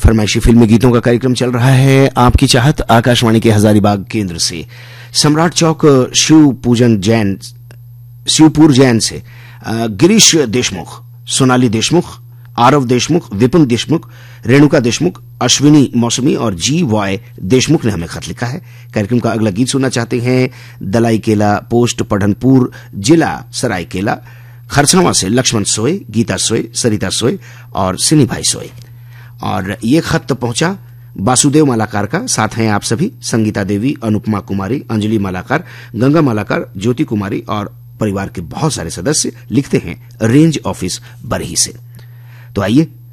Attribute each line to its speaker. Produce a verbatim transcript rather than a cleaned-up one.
Speaker 1: फरमाइशी फिल्मी गीतों का कार्यक्रम चल रहा है। आपकी चाहत आकाशवाणी के हजारीबाग केंद्र से। सम्राट चौक शिव पूजन जैन शिवपुर जैन से गिरीश देशमुख, सोनाली देशमुख, आरव देशमुख, विपुल देशमुख, रेणुका देशमुख, अश्विनी मौसमी और जी वाय देशमुख ने हमें खत लिखा है। कार्यक्रम का अगला गीत सुनना चाहते हैं दलाईकेला पोस्ट पढ़नपुर जिला सरायकेला खरसावां से लक्ष्मण सोय, गीता सोय, सरिता सोय और सिनी भाई सोय। और ये खत पहुंचा वासुदेव मालाकार का। साथ हैं आप सभी संगीता देवी, अनुपमा कुमारी, अंजलि मालाकार, गंगा मालाकार, ज्योति कुमारी और परिवार के बहुत सारे सदस्य। लिखते हैं रेंज ऑफिस बरही से। तो आइए